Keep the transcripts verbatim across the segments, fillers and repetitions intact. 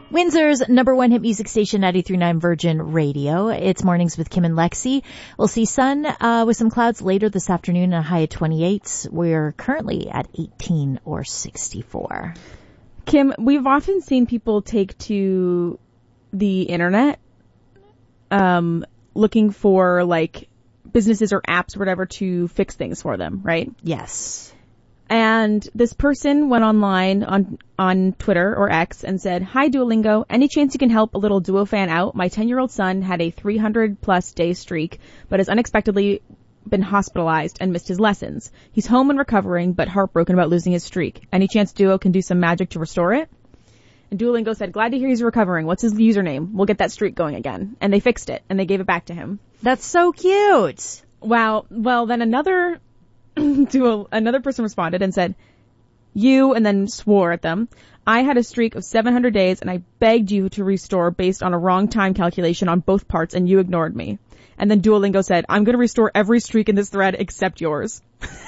Windsor's number one hit music station, ninety-three point nine Virgin Radio. It's Mornings with Kim and Lexi. We'll see sun uh, with some clouds later this afternoon, a high of twenty-eight. We're currently at eighteen or sixty-four. Kim, we've often seen people take to the internet um, looking for, like, businesses or apps or whatever to fix things for them, right? Yes. And this person went online on on Twitter or X and said, "Hi Duolingo, any chance you can help a little Duo fan out? My ten-year-old son had a three hundred plus day streak, but has unexpectedly been hospitalized and missed his lessons. He's home and recovering, but heartbroken about losing his streak. Any chance Duo can do some magic to restore it?" And Duolingo said, "Glad to hear he's recovering. What's his username? We'll get that streak going again." And they fixed it, and they gave it back to him. That's so cute. Wow. Well, then another... Duo, another person responded and said, "You," and then swore at them. "I had a streak of seven hundred days and I begged you to restore based on a wrong time calculation on both parts and you ignored me." And then Duolingo said, "I'm going to restore every streak in this thread except yours."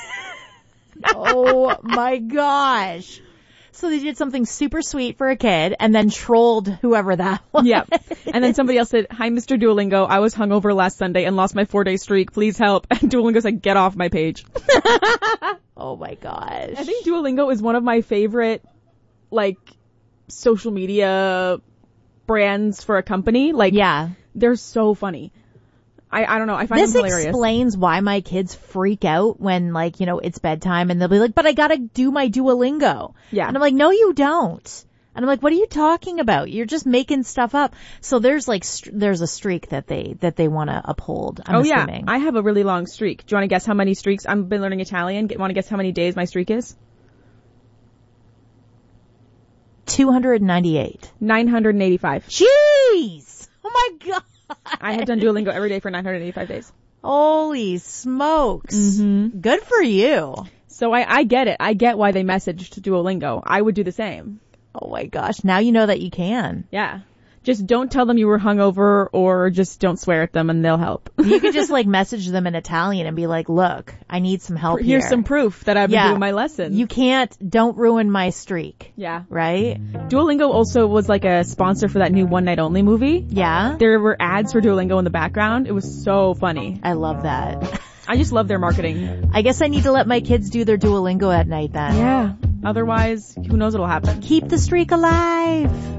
Oh my gosh. So they did something super sweet for a kid and then trolled whoever that was. Yep. And then somebody else said, "Hi, Mister Duolingo. I was hungover last Sunday and lost my four-day streak. Please help." And Duolingo said, "Get off my page." Oh my gosh. I think Duolingo is one of my favorite, like, social media brands for a company. Like, yeah, they're so funny. I, I don't know. I find this them hilarious. This explains why my kids freak out when, like, you know, it's bedtime and they'll be like, "But I gotta do my Duolingo." Yeah. And I'm like, "No, you don't." And I'm like, "What are you talking about? You're just making stuff up." So there's like, st- there's a streak that they, that they want to uphold. I'm oh assuming. Yeah. I have a really long streak. Do you want to guess how many streaks? I've been learning Italian. Want to guess how many days my streak is? two hundred ninety-eight. nine hundred eighty-five. Jeez! Oh my god! I have done Duolingo every day for nine hundred eighty-five days. Holy smokes. Mm-hmm. Good for you. So I, I get it. I get why they messaged Duolingo. I would do the same. Oh my gosh. Now you know that you can. Yeah. Just don't tell them you were hungover or just don't swear at them and they'll help. You could just like message them in Italian and be like, "Look, I need some help Here's here. some proof that I've been yeah. doing my lesson." You can't, don't ruin my streak." Yeah. Right? Duolingo also was like a sponsor for that new One Night Only movie. Yeah. There were ads for Duolingo in the background. It was so funny. I love that. I just love their marketing. I guess I need to let my kids do their Duolingo at night then. Yeah. Otherwise, who knows what'll happen. Keep the streak alive.